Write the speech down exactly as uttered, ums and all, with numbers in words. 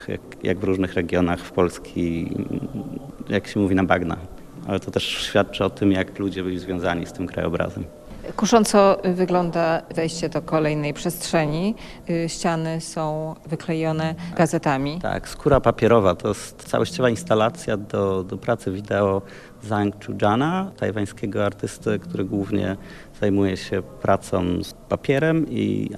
Jak, jak w różnych regionach w Polski, jak się mówi, na bagna. Ale to też świadczy o tym, jak ludzie byli związani z tym krajobrazem. Kusząco wygląda wejście do kolejnej przestrzeni. Ściany są wyklejone gazetami. Tak, skóra papierowa to jest całościowa instalacja do, do pracy wideo Zhang Chujana, tajwańskiego artysty, który głównie zajmuje się pracą z papierem i